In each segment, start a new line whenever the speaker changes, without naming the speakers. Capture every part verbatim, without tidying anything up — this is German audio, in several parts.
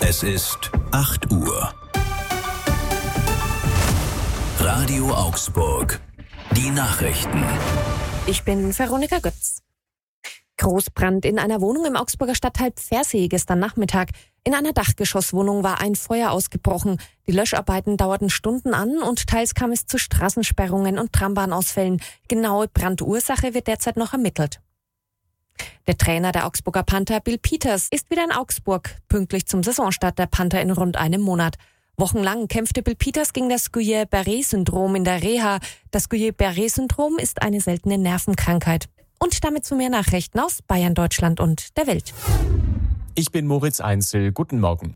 Es ist acht Uhr. Radio Augsburg. Die Nachrichten.
Ich bin Veronika Götz. Großbrand in einer Wohnung im Augsburger Stadtteil Pfersee gestern Nachmittag. In einer Dachgeschosswohnung war ein Feuer ausgebrochen. Die Löscharbeiten dauerten Stunden an und teils kam es zu Straßensperrungen und Trambahnausfällen. Genaue Brandursache wird derzeit noch ermittelt. Der Trainer der Augsburger Panther, Bill Peters, ist wieder in Augsburg, pünktlich zum Saisonstart der Panther in rund einem Monat. Wochenlang kämpfte Bill Peters gegen das Guillain-Barré-Syndrom in der Reha. Das Guillain-Barré-Syndrom ist eine seltene Nervenkrankheit. Und damit zu mehr Nachrichten aus Bayern, Deutschland und der Welt.
Ich bin Moritz Einzel. Guten Morgen.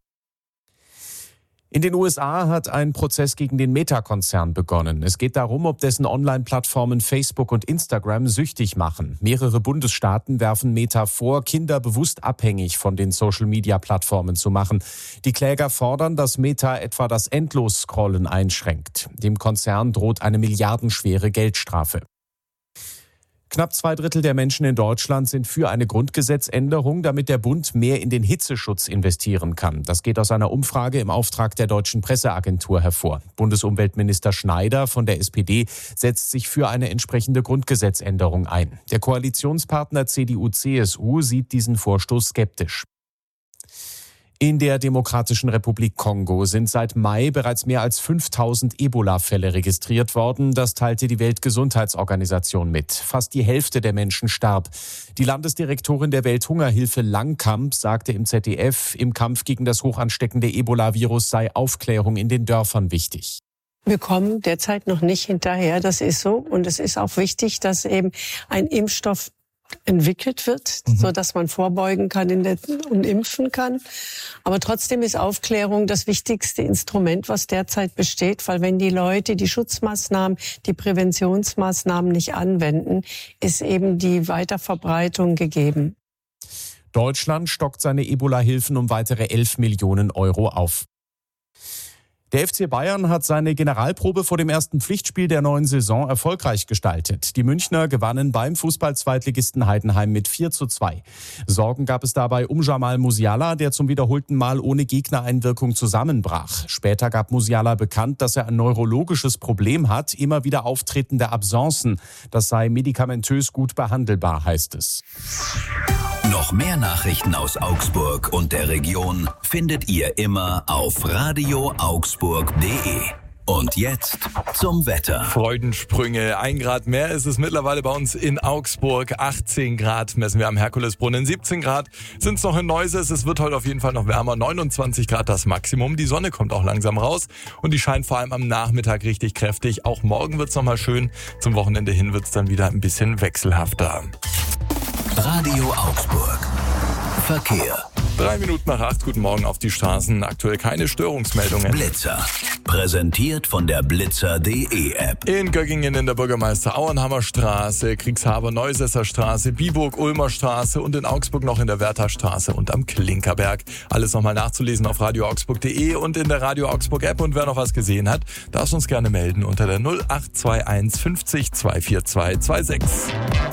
In den U S A hat ein Prozess gegen den Meta-Konzern begonnen. Es geht darum, ob dessen Online-Plattformen Facebook und Instagram süchtig machen. Mehrere Bundesstaaten werfen Meta vor, Kinder bewusst abhängig von den Social-Media-Plattformen zu machen. Die Kläger fordern, dass Meta etwa das Endlos-Scrollen einschränkt. Dem Konzern droht eine milliardenschwere Geldstrafe. Knapp zwei Drittel der Menschen in Deutschland sind für eine Grundgesetzänderung, damit der Bund mehr in den Hitzeschutz investieren kann. Das geht aus einer Umfrage im Auftrag der Deutschen Presseagentur hervor. Bundesumweltminister Schneider von der S P D setzt sich für eine entsprechende Grundgesetzänderung ein. Der Koalitionspartner C D U C S U sieht diesen Vorstoß skeptisch. In der Demokratischen Republik Kongo sind seit Mai bereits mehr als fünftausend Ebola-Fälle registriert worden. Das teilte die Weltgesundheitsorganisation mit. Fast die Hälfte der Menschen starb. Die Landesdirektorin der Welthungerhilfe Langkamp sagte im Z D F, im Kampf gegen das hochansteckende Ebola-Virus sei Aufklärung in den Dörfern wichtig.
Wir kommen derzeit noch nicht hinterher, das ist so. Und es ist auch wichtig, dass eben ein Impfstoff entwickelt wird, mhm. so dass man vorbeugen kann in der, und impfen kann. Aber trotzdem ist Aufklärung das wichtigste Instrument, was derzeit besteht, weil wenn die Leute die Schutzmaßnahmen, die Präventionsmaßnahmen nicht anwenden, ist eben die Weiterverbreitung gegeben.
Deutschland stockt seine Ebola-Hilfen um weitere elf Millionen Euro auf. Der F C Bayern hat seine Generalprobe vor dem ersten Pflichtspiel der neuen Saison erfolgreich gestaltet. Die Münchner gewannen beim Fußball-Zweitligisten Heidenheim mit vier zu zwei. Sorgen gab es dabei um Jamal Musiala, der zum wiederholten Mal ohne Gegnereinwirkung zusammenbrach. Später gab Musiala bekannt, dass er ein neurologisches Problem hat, immer wieder auftretende Absenzen. Das sei medikamentös gut behandelbar, heißt es.
Noch mehr Nachrichten aus Augsburg und der Region findet ihr immer auf radio augsburg punkt de. Und jetzt zum Wetter.
Freudensprünge. Ein Grad mehr ist es mittlerweile bei uns in Augsburg. achtzehn Grad messen wir am Herkulesbrunnen. siebzehn Grad sind es noch in Neuses. Es wird heute auf jeden Fall noch wärmer. neunundzwanzig Grad das Maximum. Die Sonne kommt auch langsam raus. Und die scheint vor allem am Nachmittag richtig kräftig. Auch morgen wird es nochmal schön. Zum Wochenende hin wird es dann wieder ein bisschen wechselhafter.
Radio Augsburg. Verkehr.
Drei Minuten nach acht, guten Morgen auf die Straßen. Aktuell keine Störungsmeldungen.
Blitzer. Präsentiert von der blitzer punkt de App.
In Göggingen in der Bürgermeister-Auenhammer Straße, Kriegshaber-Neusesser Straße, Biburg-Ulmer Straße und in Augsburg noch in der Wertherstraße und am Klinkerberg. Alles nochmal nachzulesen auf radio augsburg punkt de und in der Radio Augsburg App. Und wer noch was gesehen hat, darf uns gerne melden unter der null acht zwei eins fünfzig zwei vier zwei zwei sechs.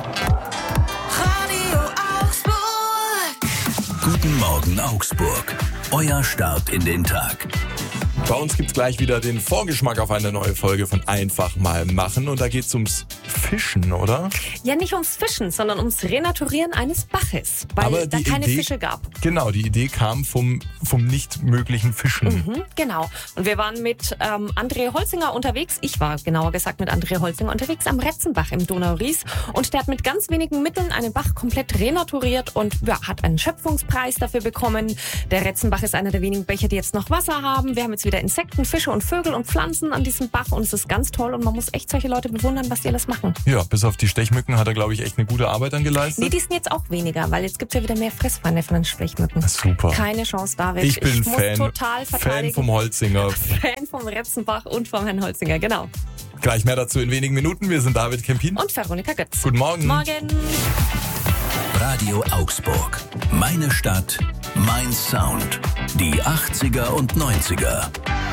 Guten Morgen Augsburg. Euer Start in den Tag.
Bei uns gibt's gleich wieder den Vorgeschmack auf eine neue Folge von Einfach mal machen. Und da geht's ums Fischen, oder?
Ja, nicht ums Fischen, sondern ums Renaturieren eines Baches, weil
Aber
da keine
Idee,
Fische gab.
Genau, die Idee kam vom, vom nicht möglichen Fischen.
Mhm, genau. Und wir waren mit ähm, André Holzinger unterwegs. Ich war genauer gesagt mit André Holzinger unterwegs am Retzenbach im Donauries. Und der hat mit ganz wenigen Mitteln einen Bach komplett renaturiert und ja, hat einen Schöpfungspreis dafür bekommen. Der Retzenbach ist einer der wenigen Bäche, die jetzt noch Wasser haben. Wir haben jetzt wieder Insekten, Fische und Vögel und Pflanzen an diesem Bach. Und es ist ganz toll und man muss echt solche Leute bewundern, was die alles machen.
Ja, bis auf die Stechmücken hat er, glaube ich, echt eine gute Arbeit dann geleistet.
Nee, die sind jetzt auch weniger, weil jetzt gibt es ja wieder mehr Fressfeinde von den Stechmücken.
Super.
Keine Chance, David.
Ich bin
ich
Fan,
muss total
Fan vom Holzinger.
Fan vom Retzenbach und vom Herrn Holzinger, genau.
Gleich mehr dazu in wenigen Minuten. Wir sind David Kempin
und Veronika Götz.
Guten Morgen.
Morgen.
Radio Augsburg. Meine Stadt, mein Sound. Die achtziger und neunziger.